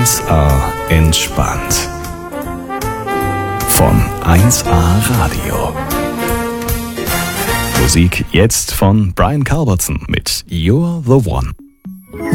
1A entspannt. Von 1A Radio. Musik jetzt von Brian Culbertson mit You're the One.